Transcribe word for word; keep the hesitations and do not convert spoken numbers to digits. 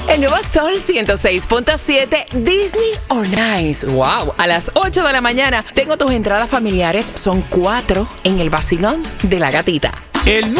El nuevo Sol ciento seis punto siete, Disney on Ice. Wow, a las ocho de la mañana tengo tus entradas familiares. Son cuatro en el vacilón de la gatita. El